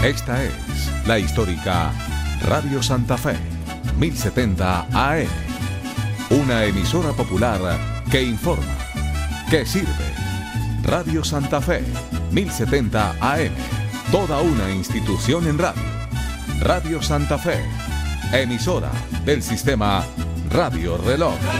Esta es la histórica Radio Santa Fe, 1070 AM. Una emisora popular que informa, que sirve. Radio Santa Fe, 1070 AM. Toda una institución en radio. Radio Santa Fe, emisora del sistema Radio Reloj.